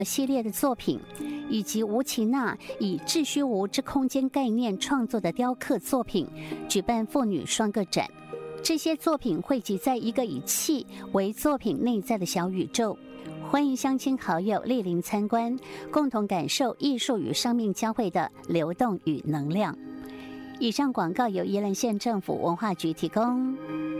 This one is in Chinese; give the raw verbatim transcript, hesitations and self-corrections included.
系列的作品，以及吴奇娜以秩序无之空间概念创作的雕刻作品，举办妇女双个展。这些作品汇集在一个以气为作品内在的小宇宙。欢迎乡亲好友莅临参观，共同感受艺术与生命交汇的流动与能量。以上广告由宜兰县政府文化局提供。